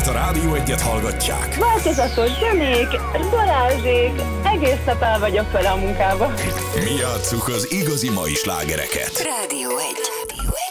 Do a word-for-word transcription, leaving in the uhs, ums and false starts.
a Rádió egyet hallgatják. Változatos zenék, Balázsék, egész nap el vagyok vele a munkába. Mi játsszuk az igazi mai slágereket. Rádió egy.